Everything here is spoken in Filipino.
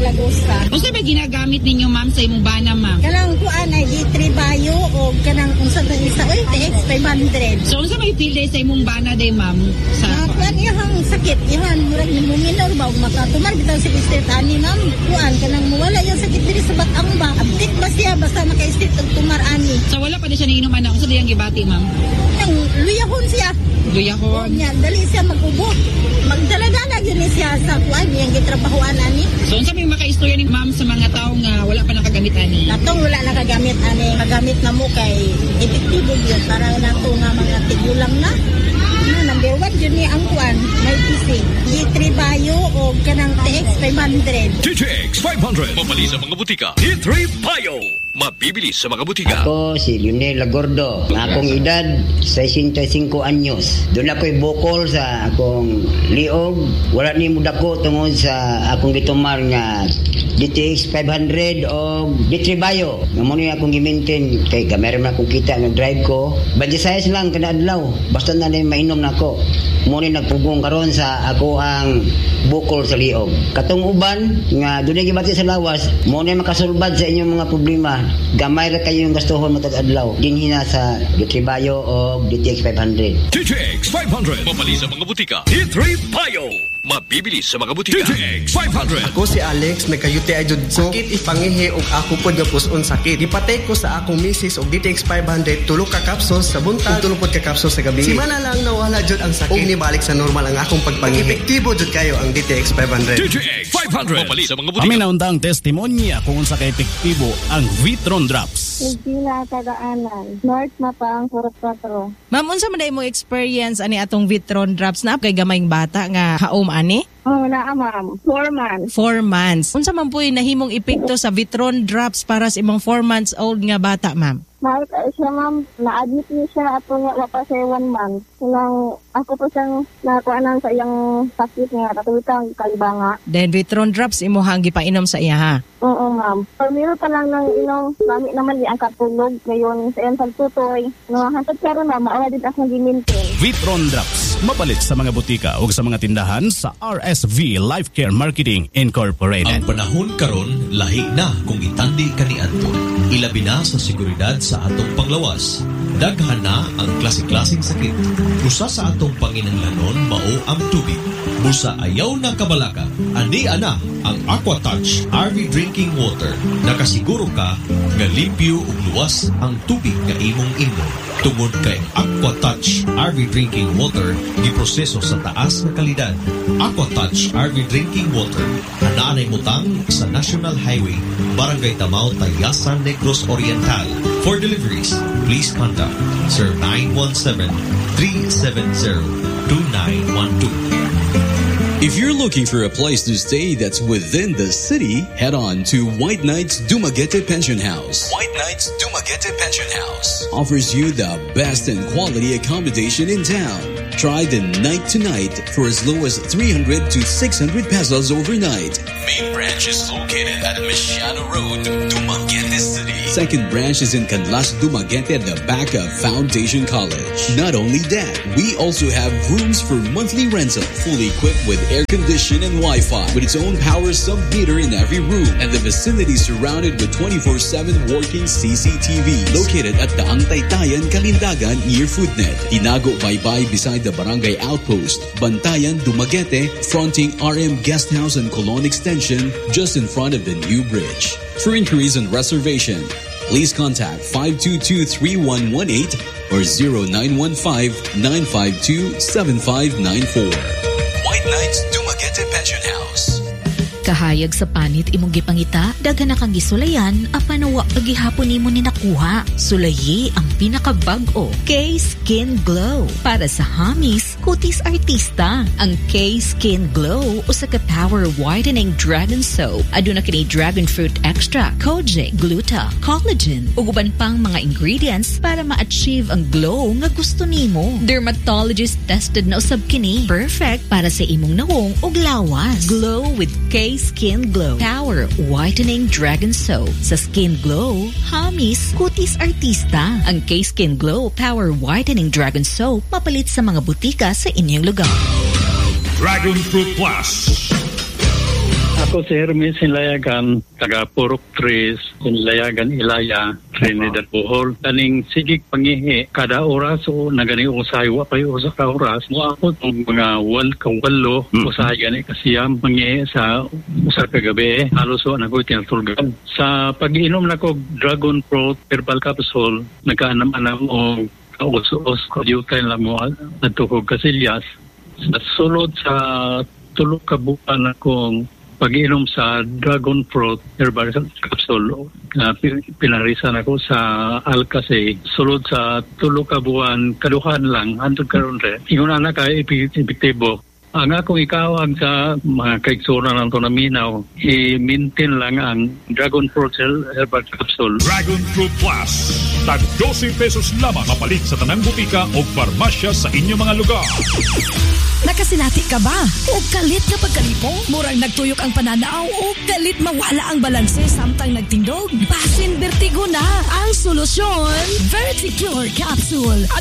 Malagosta. Unsa ba ginagamit ninyo ma'am sa imong bana ma'am? Kanang kuan ay D3 Bio o kanang unsa ba isa oy TX 500. So unsa may feel day sa imong bana day ma'am? Sa kuan ihang sakit ihan murag ni minor ba makatumar bitaw sa state ani ma'am. Kuan kanang mawala yung sakit diri sa batang ba. Abdik ba siya basta maka-state og tumar ani. So wala pa na siya niinom ana unsa diyang gibati ma'am? Nang luyahon siya. Luyahon. Nya dali siya mag-ubo. Magdala-dala yun siya sa kuan yang gitrabahoan ani. So unsa may maka-istorya ni ma'am sa mga tawo nga wala pa nakagamit ani? Natong wala nakagamit ani, magamit na mo kay epektibo yun para nato nga mga tigulang na. Number 1 yun ni ang kuan, may PC. D3 Bio o kanang TX 500. TX 500. Mapali sa mga butika. D3 Bio. Mabibili sa mga butika. Ako si Lionel Lagordo. Akong edad 65 anyos. Doon ako'y bukol sa akong liog. Wala ni mo dako tungod sa akong gitumar nga DTX 500 o D3 Bio. Ngamon ni akong gi-maintain kay gamay man akong kita nga drive ko. Badya size lang kada adlaw. Basta na mainom na ako. Muna nagpugong karon sa ako ang bukol sa liog. Katong uban nga dunay gibati sa lawas, muna makasulbad sa inyong mga problema. Gamay ra kayo yung gastuhon mo tag-adlaw. Dinhina sa D3 Bio o DTX 500. DTX 500. Mapali sa mga butika. D3 Bio. Mabibili sa mga butika. DTX 500. Ako si Alex, nagkayuti ay jud ko. Sakit ipangihi og ako pod nga puson sakit. Gipatay ko sa akong misis og DTX 500 tulo ka kapsos sa buntag, tulo pod ka kapsos sa gabi. Simana lang nawala jud ang sakit. Og nibalik sa normal ang akong pagpangihi. Epektibo jud kayo ang DTX 500. DTX 500. Mapali sa mga butika. Kami naundang testimonya kung unsa ka epektibo ang Vitron Drops. Regina Tagaanan, North Mapang, 44. Ma'am, unsa man day mo experience ani atong Vitron Drops na kay gamayng bata nga haom ani? Oh, naa ma'am. 4 months. 4 months. Unsa man po'y nahimong epekto sa Vitron Drops para sa imong 4 months old nga bata, ma'am? Mahal siya, ma'am. Na-admit niya siya ato nga wapa siya 1 month. Nang ako po siyang nakuanan sa iyang sakit nga katulitang kalibanga. Then Vitron Drops imo hang gipainom sa iya ha? Oo, ma'am. Pamiro pa lang ng inom, mami naman ang katulog ngayon sa iyang pagtutoy. Hantod karon na maala din akong gimintin. Vitron Drops, mapalit sa mga butika o sa mga tindahan sa RSV Life Care Marketing Incorporated. Ang panahon karon lahi na kung itandi kaniadto. Ilabi na sa seguridad sa atong panglawas. Daghan na ang klase-klaseng sakit. Usa sa atong panginahanglanon mao ang tubig. Busa ayaw na kabalaka. Ani ana ang AquaTouch RV Drinking Water. Nakasiguro ka nga limpyo ug luwas ang tubig nga imong inom. Tungod kay AquaTouch RV Drinking Water giproseso sa taas nga kalidad. AquaTouch RV Drinking Water hanaanay butang sa National Highway, Barangay Tamao, Tayasan, Negros Oriental. For deliveries, please contact Sir 917-370-2912. If you're looking for a place to stay that's within the city, head on to White Knights Dumaguete Pension House. White Knights Dumaguete Pension House offers you the best and quality accommodation in town. Try the night to night for as low as 300 to 600 pesos overnight. Main branch is located at Mesiano Road, Dumaguete City. Second branch is in Canlas, Dumaguete at the back of Foundation College. Not only that, we also have rooms for monthly rental, fully equipped with air condition and Wi-Fi, with its own power sub-meter in every room, and the vicinity surrounded with 24/7 working CCTV. Located at the Taytayan, Kalindagan near Foodnet. Tinago Baybay beside the Barangay Outpost. Bantayan, Dumaguete, fronting RM Guest House and Colon Extension, just in front of the new bridge. For inquiries and reservation, please contact 522-3118 or 0915-952-7594. White Knights Dumaguete Pension House. Kahayag sa panit imong gipangita, daghan na kang gisulayan, apanawa pagihapon nimo ni nakuha. Sulayi ang pinakabag-o, K-Skin Glow. Para sa hamis, kutis artista. Ang K-Skin Glow usa ka power whitening dragon soap. Aduna kini dragon fruit extract, kojic, gluta, collagen, ug uban pang mga ingredients para ma-achieve ang glow nga gusto nimo. Dermatologist tested na usab kini. Perfect para sa imong nawong ug lawas. Glow with K-Skin Glow. Power whitening dragon soap. Sa Skin Glow, hamis, kutis artista. Ang K-Skin Glow Power Whitening Dragon Soap mapalit sa mga butika sa inyong lugar. Dragon Fruit Plus. Ako si Hermes Sinlayagan, taga Purok 3, Sinlayagan Ilaya, Trinidad Bohol. Kaning sigig pangihi, kada oras o nagani usahay, wapay usa ka oras. Mo ako itong mga walo, usahay gani kasiyam, pangihi sa usa ka gabi. Halos o nako'y tinatulgan. Sa pag-inom na ko Dragon Fruit Herbal Capsule, nagkaanam-anam o kaus-us ko yutay lang mo at tukog kasilyas. Sa sulod sa tulog kabukan akong pag-inom sa Dragon Fruit Herbal Capsule, pinarisan ako sa Alcacay. Sulod sa tulog kabuan, kaduhan lang, hantod karon re. Ingon na kay epektibo. Ang akong ikawag sa mga kaiksura ng ito na minaw, i-maintain lang ang Dragon Fruit Herbal Capsule. Dragon Fruit Plus. Tag 12 pesos lamang mapalit sa tanang butika o farmasya sa inyong mga lugar. Nakasinati ka ba? O galit ka pagkalipong? Murang nagtuyok ang pananaw o galit mawala ang balanse samtang nagtindog? Basin Vertigo na ang solusyon. Verticure Capsule.